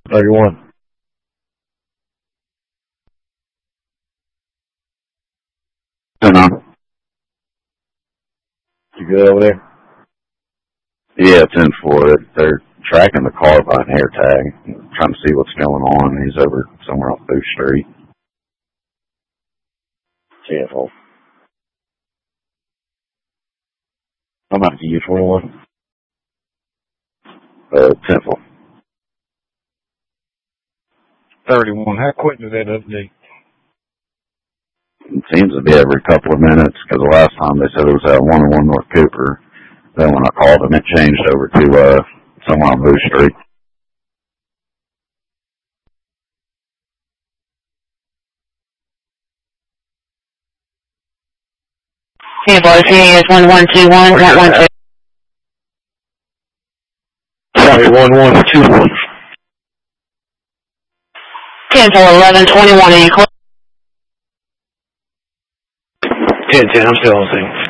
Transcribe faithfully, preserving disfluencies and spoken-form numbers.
thirty-one. Turn on. You good over there? Yeah, ten four. They're tracking the car by an air tag, trying to see what's going on. He's over somewhere on Booth Street. ten four. I'm out to you, twenty-one. Uh, ten four. thirty-one. How quick does that update? It seems to be every couple of minutes, because the last time they said it was at one oh one North Cooper. Then when I called them, it changed over to uh, somewhere on Booth Street. Hey, boys, here is one one two one, one one two. Sorry, one one two one. ten four eleven twenty-one, are you close? ten ten, I'm still on scene.